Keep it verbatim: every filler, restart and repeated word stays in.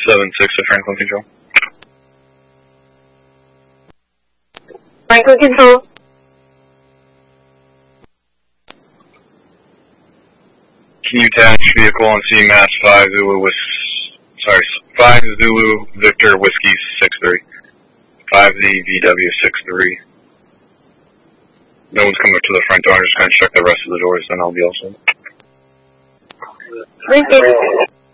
seven six to Franklin Control. Franklin Control. Can you attach vehicle on C M A S five Zulu with, sorry, five Zulu Victor Whiskey six three. five Z V W six three. No one's coming up to the front door. I'm just going to check the rest of the doors, then I'll be all set. Thank you.